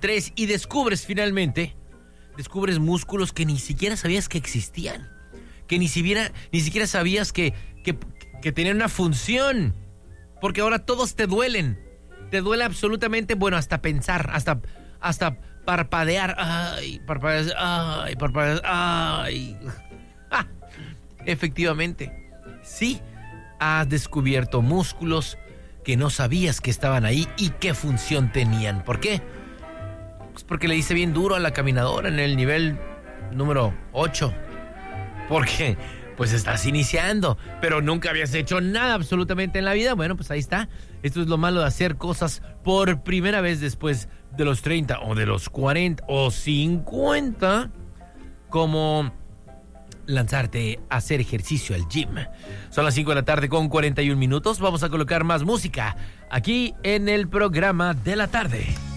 3 y descubres músculos que ni siquiera sabías que existían, que ni siquiera sabías que tenían una función, porque ahora todos te duelen. Te duele absolutamente, bueno, hasta pensar, hasta parpadear. Ay, parpadear, ay. ¡Ah! Efectivamente, sí, has descubierto músculos que no sabías que estaban ahí y qué función tenían. ¿Por qué? Pues porque le hice bien duro a la caminadora en el nivel número 8. Porque pues estás iniciando, pero nunca habías hecho nada absolutamente en la vida. Bueno, pues ahí está. Esto es lo malo de hacer cosas por primera vez después de los 30 o de los 40 o 50, como lanzarte a hacer ejercicio al gym. Son las 5 de la tarde con 41 minutos. Vamos a colocar más música aquí en el programa de la tarde.